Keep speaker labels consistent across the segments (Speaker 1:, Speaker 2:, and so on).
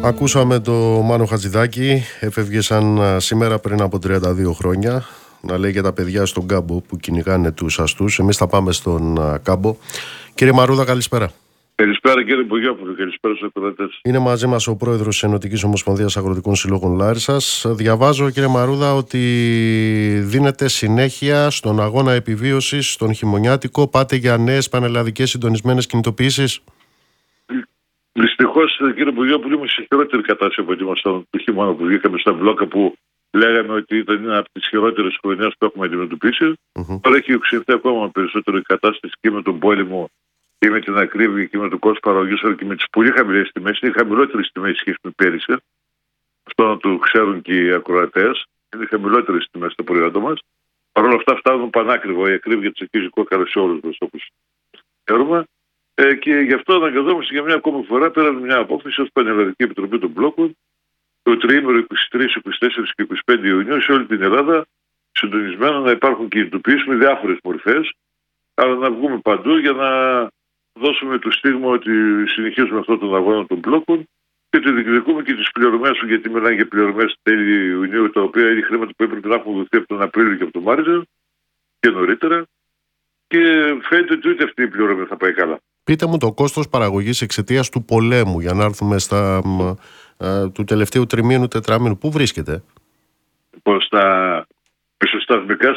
Speaker 1: Ακούσαμε το Μάνο Χατζηδάκη, έφευγε σαν σήμερα πριν από 32 χρόνια, να λέει για τα παιδιά στον κάμπο που κυνηγάνε τους αστούς. Εμείς θα πάμε στον κάμπο. Κύριε Μαρούδα, καλησπέρα.
Speaker 2: Καλησπέρα κύριε Μπογιόπουλο, καλησπέρα στους ακροατές.
Speaker 1: Είναι μαζί μας ο πρόεδρος της Ενωτικής Ομοσπονδίας Αγροτικών Συλλόγων Λάρισσας. Διαβάζω, κύριε Μαρούδα, ότι δίνετε συνέχεια στον αγώνα επιβίωσης, στον χειμωνιάτικο. Πάτε για νέες πανελλαδικές συντονισμένες κινητοποιήσεις.
Speaker 2: Δυστυχώς, κύριε Μπογιόπουλο, είμαι σε χειρότερη κατάσταση από ότι ήμασταν το χειμώνα που βγήκαμε στα μπλόκα που λέγαμε ότι ήταν από τις χειρότερες χρονιές που έχουμε αντιμετωπίσει. Τώρα έχει οξυνθεί ακόμα περισσότερο η κατάσταση και με τον πόλεμο και με την ακρίβεια και με το κόστος παραγωγής, αλλά και με τις πολύ χαμηλές τιμές. Είναι χαμηλότερες τιμές σχέση με πέρυσι. Αυτό να το ξέρουν και οι ακροατές. Είναι χαμηλότερες τιμές στα προϊόντα μας. Παρ' όλα αυτά φτάνουν πανάκριβα. Η ακρίβεια της αρχίζει κόκκαρα σε όλους μας, όπως ξέρουμε. Και γι' αυτό αναγκαζόμαστε για μια ακόμη φορά, πέραν μια απόφαση ως Πανελλαδική Επιτροπή των Μπλόκων, το τριήμερο 23, 24 και 25 Ιουνίου σε όλη την Ελλάδα, συντονισμένα να υπάρχουν κινητοποιήσεις με διάφορες μορφές, αλλά να βγούμε παντού για να δώσουμε το στίγμα ότι συνεχίζουμε αυτόν τον αγώνα των Μπλόκων και ότι διεκδικούμε και τις πληρωμές, γιατί μιλάνε για πληρωμές τέλη Ιουνίου, τα οποία είναι χρήματα που έπρεπε να έχουν δοθεί από τον Απρίλιο και από τον Μάρτιο και νωρίτερα. Και φαίνεται ότι ούτε αυτή η πληρωμή θα πάει καλά.
Speaker 1: Πείτε μου το κόστος παραγωγής εξαιτίας του πολέμου, για να έρθουμε του τελευταίου τριμήνου, τετράμηνου. Πού βρίσκεται?
Speaker 2: Λοιπόν, στα μεσοσταθμικά,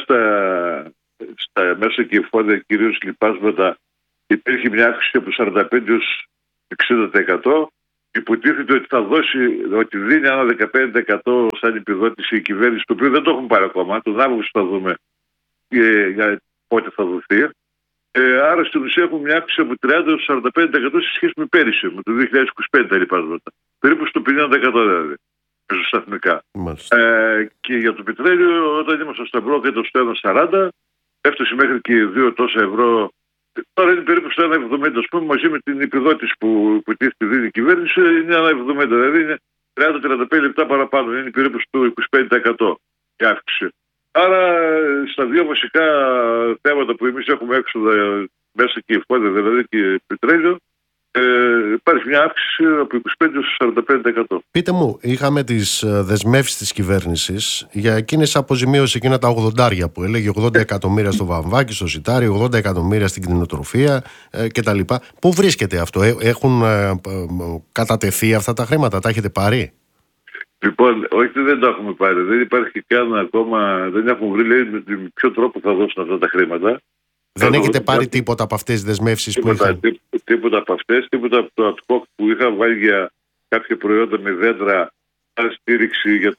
Speaker 2: στα μέσα και εφόδια, κυρίως λοιπάσματα, υπήρχε μια αύξηση από 45% έως 60%. Υποτίθεται ότι θα δώσει, ότι δίνει ένα 15% σαν επιδότηση η κυβέρνηση, το οποίο δεν το έχουμε πάρει ακόμα. Τον Αύγουστο θα δούμε για πότε θα δοθεί. Άρα στην ουσία έχουμε μια αύξηση από 30% έως 45% σε σχέση με πέρυσι, με το 2025 τα λοιπάσματα. Περίπου στο 50% δηλαδή, μεσοσταθμικά. Και για το πετρέλαιο, όταν ήμασταν στα μπλόκα ήταν στο 1,40, έφτασε μέχρι και 2 τόσα ευρώ. Τώρα είναι περίπου στο 1,70, ας πούμε, μαζί με την επιδότηση που υποτίθεται δίνει η κυβέρνηση, είναι 1,70, δηλαδή είναι 30-35 λεπτά παραπάνω, είναι περίπου στο 25% η αύξηση. Άρα στα δύο βασικά θέματα που εμείς έχουμε έξοδα μέσα και εφόδια, δηλαδή και πετρέλαιο, υπάρχει μια αύξηση από 25% 45%.
Speaker 1: Πείτε μου, είχαμε τις δεσμεύσεις της κυβέρνησης για εκείνες αποζημίωσεις, εκείνα τα 80 που έλεγε 80 εκατομμύρια στο βαμβάκι, στο σιτάρι, 80 εκατομμύρια στην κτηνοτροφία κτλ. Πού βρίσκεται αυτό? Έχουν κατατεθεί αυτά τα χρήματα, τα έχετε πάρει?
Speaker 2: Λοιπόν, όχι, δεν τα έχουμε πάρει. Δεν υπάρχει καν ακόμα, δεν έχουν βρει, λέει, με ποιο τρόπο θα δώσουν αυτά τα χρήματα.
Speaker 1: Δεν έχετε πάρει τίποτα από αυτές τις δεσμεύσεις που είχαν?
Speaker 2: Τίποτα από αυτές, τίποτα από το ad hoc που είχα βάλει για κάποια προϊόντα με δέντρα, σαν στήριξη για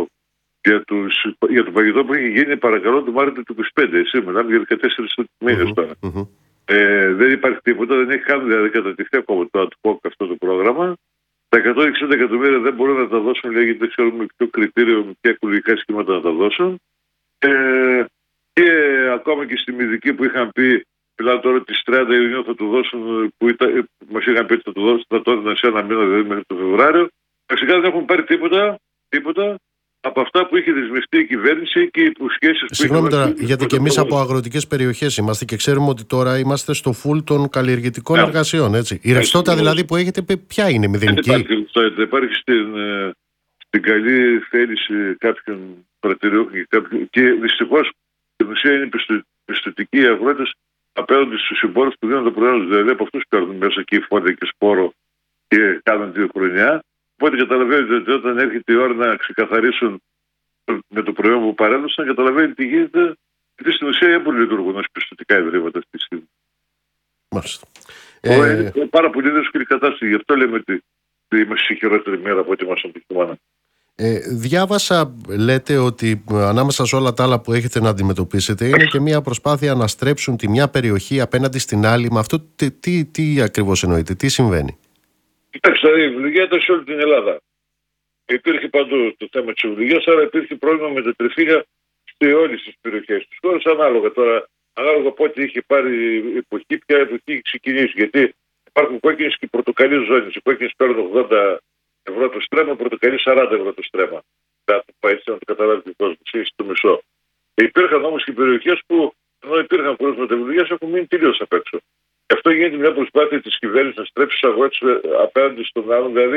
Speaker 2: το φαγητό που έχει γίνει, παρακαλώ, το Μάρτιο του 25. Εσύ μιλάμε για 14 μήνες τώρα. Δεν υπάρχει τίποτα, δεν έχει καν δηλαδή κατατηθεί ακόμα το ad hoc αυτό το πρόγραμμα. Τα 160 εκατομμύρια δεν μπορούν να τα δώσουν, λέει, γιατί δεν ξέρουμε με ποιο κριτήριο, με ποια οικολογικά σχήματα να τα δώσουν. Και ακόμα και στη Μηδική που είχαν πει, μιλάω τώρα τις 30 Ιουνίου θα του δώσουν, που μας είχαν πει ότι θα του δώσουν, θα το έδιναν σε ένα μήνα, δηλαδή μέχρι το Φεβρουάριο. Φυσικά δεν έχουν πάρει τίποτα από αυτά που είχε δεσμευτεί η κυβέρνηση και οι υποσχέσεις που
Speaker 1: Συγγνώμη τώρα, γιατί και εμείς από αγροτικές περιοχές είμαστε και ξέρουμε ότι τώρα είμαστε στο φουλ των καλλιεργητικών εργασιών, έτσι. Η ρευστότητα δηλαδή που έχετε, ποια είναι, μηδενική?
Speaker 2: Δεν υπάρχει στην καλή θέληση κάποιων κρατηριών και δυστυχώς στην ουσία είναι πιστωτικοί οι αγρότες απέναντι στους συμπόρους που δίνουν το προϊόν. Δηλαδή από αυτούς παίρνουν μέσα και φόντα και σπόρο και κάνουν 2 χρονιά. Οπότε καταλαβαίνετε ότι όταν έρχεται η ώρα να ξεκαθαρίσουν με το προϊόν που παρέδωσαν, καταλαβαίνετε τι γίνεται, γιατί στην ουσία δεν λειτουργούν ως πιστωτικά ιδρύματα αυτή τη στιγμή.
Speaker 1: Μάλιστα.
Speaker 2: Είναι πάρα πολύ δύσκολη κατάσταση. Γι' αυτό λέμε ότι είμαστε σε χειρότερη μέρα από ό,τι ήμασταν το χειμώνα.
Speaker 1: Διάβασα, λέτε, ότι ανάμεσα σε όλα τα άλλα που έχετε να αντιμετωπίσετε είναι και μια προσπάθεια να στρέψουν τη μια περιοχή απέναντι στην άλλη. Με αυτό τι ακριβώς εννοείτε, τι συμβαίνει?
Speaker 2: Κοιτάξτε, η ευλογία ήταν σε όλη την Ελλάδα. Υπήρχε παντού το θέμα της ευλογίας, άρα υπήρχε πρόβλημα με τα τρεφίλια σε όλες τις περιοχές της χώρας, ανάλογα πότε είχε πάρει η εποχή, ποια εποχή είχε ξεκινήσει. Γιατί υπάρχουν κόκκινες και πορτοκαλί ζώνες. Οι κόκκινες παίρνουν 80 ευρώ το στρέμμα, πορτοκαλί 40 ευρώ το στρέμμα. Θα πάει έτσι να το καταλάβει ο κόσμος, είναι στο μισό. Υπήρχαν όμως και περιοχές που, ενώ υπήρχαν πρόσφατα ευλογίας, έχουν μείνει τελείως απ' έξω. Γι' αυτό γίνεται μια προσπάθεια της κυβέρνησης να στρέψει τους αγρότες απέναντι στον άλλον. Δηλαδή,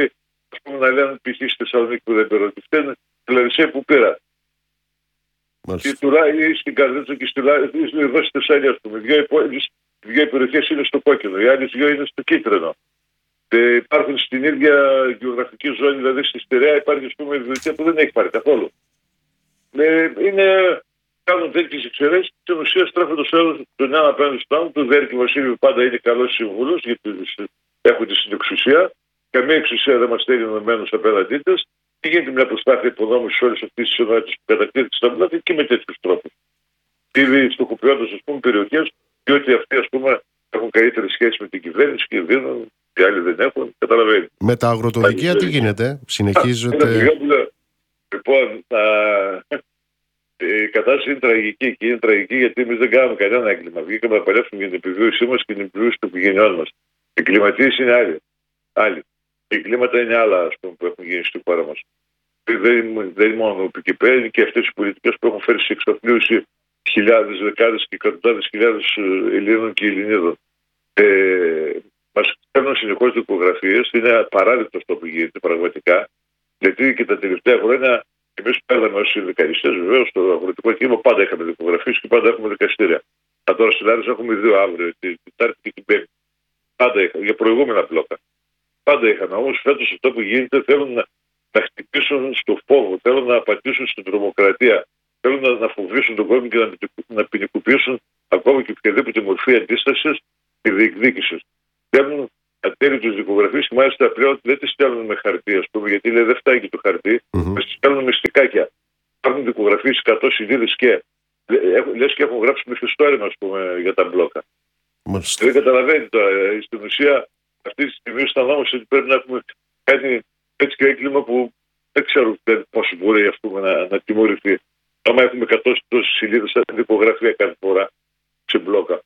Speaker 2: ας πούμε, να λένε π.χ. στη Θεσσαλονίκη που δεν πήρα, ότι φταίνε τη Λαρισαία που πήρα. Ή στην Καρδίτσα και εδώ στη Θεσσαλία, ας πούμε. Δύο περιοχές είναι στο κόκκινο, οι άλλες δύο είναι στο κίτρινο. Υπάρχουν στην ίδια γεωγραφική ζώνη, δηλαδή στη Στερεά υπάρχει, ας πούμε, βιβλιοθήκη που δεν έχει πάρει καθόλου. Κάνουν τέτοιες εξαιρέσεις, στην ουσία στρέφονται στο έδος τον ένα απέναντι στον άλλο. Το Δέρκη Βασίλειο πάντα είναι καλός σύμβουλος, γιατί έχουν τη συνεξουσία. Καμία εξουσία δεν μας στέλνει ενωμένους απέναντί της. Και γίνεται μια προσπάθεια υποδόμησης όλες αυτές τις ενότητες που κατακτήρεται στα μπλάτη και με τέτοιους τρόπους. Ήδη στοχοποιώντας, ας πούμε, περιοχές, διότι αυτοί, ας πούμε, έχουν καλύτερη σχέση με την κυβέρνηση και δίνουν, και άλλοι δεν έχουν. Καταλαβαίνει.
Speaker 1: Με τα αγροτοδικεία τι γίνεται, συνεχίζεται?
Speaker 2: Λοιπόν, η κατάσταση είναι τραγική και είναι τραγική γιατί εμείς δεν κάνουμε κανένα έγκλημα. Βγήκαμε να παλέψουμε για την επιβίωσή μας και την επιβίωση των οικογενειών μας. Οι κλιματίες είναι άλλοι. Οι κλίματα είναι άλλα, ας πούμε, που έχουν γίνει στη χώρα μας. Δεν είναι μόνο ο ΠΚΠ, είναι και αυτές οι πολιτικές που έχουν φέρει σε εξαθλίωση χιλιάδες, δεκάδες και εκατοντάδες χιλιάδες Ελλήνων και Ελληνίδων. Μας παίρνουν συνεχώς δικογραφίες. Είναι απαράδεκτο αυτό που γίνεται πραγματικά. Γιατί και τα τελευταία χρόνια εμείς παίρναμε ως συνδικαλιστές, βεβαίως, στο αγροτικό κίνημα πάντα είχαμε δικογραφίες και πάντα έχουμε δικαστήρια. Τώρα στην Λάρισα έχουμε 2 αύριο, την Τετάρτη και την Πέμπτη. Πάντα είχαμε, για προηγούμενα μπλόκα. Πάντα είχαμε. Όμως φέτος αυτό που γίνεται θέλουν να χτυπήσουν στο φόβο, θέλουν να απατήσουν στην τρομοκρατία, θέλουν να φοβήσουν τον κόσμο και να ποινικοποιήσουν ακόμα και οποιαδήποτε μορφή αντίστασης και διεκδίκησης. Στέλνουν ατέλειωτες δικογραφίες και μάλιστα πλέον δεν τις στέλνουν με χαρτί, ας πούμε, γιατί λέει δεν φτάνει και το χαρτί, μας τις στέλνουν με στικάκια. Υπάρχουν δικογραφίες 100 σελίδες και λες και έχουν γράψει μυθιστόρημα, ας πούμε, για τα μπλόκα. Δεν καταλαβαίνει τώρα. Στην ουσία, αυτή τη στιγμή αισθανόμαστε ότι πρέπει να έχουμε κάνει τέτοιο έγκλημα που δεν ξέρω πώς μπορεί, ας πούμε, να τιμωρηθεί. Άμα έχουμε 100 σελίδες δικογραφία κάθε φορά σε μπλόκα.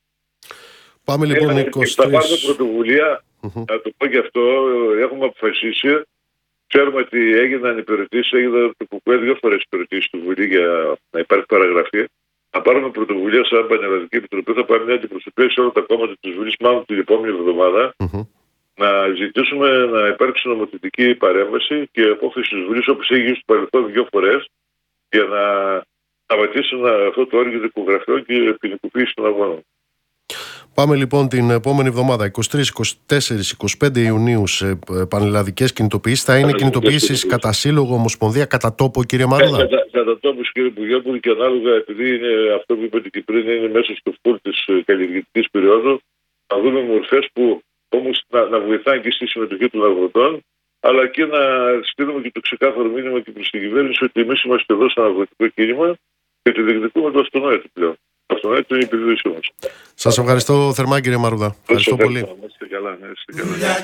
Speaker 1: Πάμε λοιπόν 23.
Speaker 2: Θα πάρουμε πρωτοβουλία, να το πω και αυτό, έχουμε αποφασίσει. Ξέρουμε ότι έγιναν υπηρετήσεις, έγιναν το ΚΚΕ 2 φορές υπηρετήσεις στη Βουλή για να υπάρχει παραγραφή. Θα πάρουμε πρωτοβουλία σαν Πανελλαδική Επιτροπή, θα πάμε μια αντιπροσωπεία σε όλα τα κόμματα της Βουλής, μάλλον την επόμενη εβδομάδα, να ζητήσουμε να υπάρξει νομοθετική παρέμβαση και απόφαση της Βουλής, όπως έγινε στο παρελθόν 2 φορές, για να σταματήσουν αυτό το όργιο δικογραφιών και ποινικοποίηση των αγώνων.
Speaker 1: Πάμε λοιπόν την επόμενη εβδομάδα, 23, 24, 25 Ιουνίου, σε πανελλαδικές κινητοποιήσεις. Θα είναι κινητοποιήσεις κατά σύλλογο, ομοσπονδία, κατά τόπο, κύριε Μαρούδα?
Speaker 2: Κατά τόπο, κύριε Πουγιόπουλο, και ανάλογα, επειδή είναι αυτό που είπατε και πριν, είναι μέσα στο φουλ της καλλιεργητικής περίοδου, να δούμε μορφές που όμως να βοηθάνε και στη συμμετοχή των αγροτών, αλλά και να στείλουμε και το ξεκάθαρο μήνυμα και προς την κυβέρνηση ότι εμείς είμαστε εδώ σαν αγροτικό κίνημα και το διεκδικούμε το αυτονόητο πλέον. Αυτό είναι η επιβίωσή μας.
Speaker 1: Σας ευχαριστώ θερμά, κύριε Μαρούδα. Ευχαριστώ πολύ.